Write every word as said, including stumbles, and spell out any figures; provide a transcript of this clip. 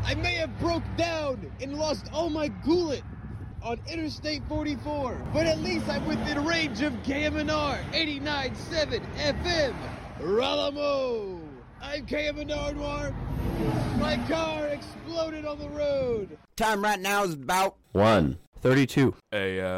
I may have broke down and lost all my gullet on Interstate forty-four, but at least I'm within range of K M N R eighty-nine point seven F M. Ralamo! I'm K M N R Noir. My car exploded on the road. Time right now is about one thirty-two A M.